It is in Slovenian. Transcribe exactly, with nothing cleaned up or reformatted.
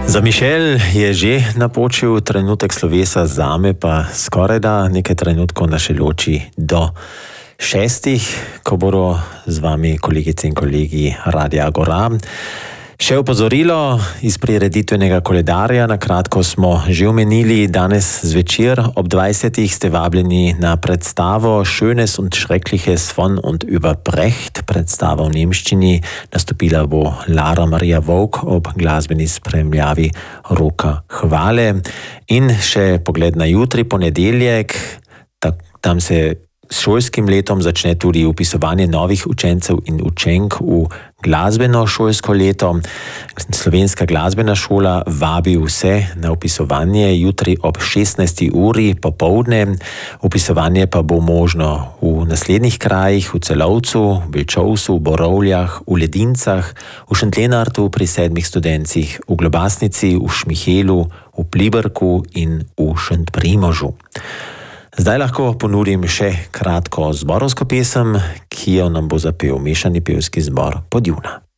Za Mišel je že napočil trenutek slovesa, zame pa skorajda nekaj trenutkov naše loči do šestih, ko bodo z vami kolegice in kolegi Radia Agora. Še opozorilo iz prireditvenega koledarja, na kratko smo že omenili, danes zvečer ob dvajsetih ste vabljeni na predstavo Schönes und Schreckliches von und über Brecht. Predstava v nemščini, nastopila bo Lara Maria Vovk ob glasbeni spremljavi Roka Hvale. In še pogled na jutri, ponedeljek, tam se s šolskim letom začne tudi upisovanje novih učencev in učenk v glasbeno šolsko leto. Slovenska glasbena šola vabi vse na upisovanje jutri ob šestnajsti uri popoldne. Upisovanje pa bo možno v naslednjih krajih: v Celovcu, Belčovcu, Borovljah, v Ledincah, v Šentlenartu pri sedmih studencih, v Globasnici, v Šmihelu, v Pliberku in v Šentprimožu. Zdaj lahko ponudim še kratko zborovsko pesem, ki jo nam bo zapel mešani pevski zbor Podjuna.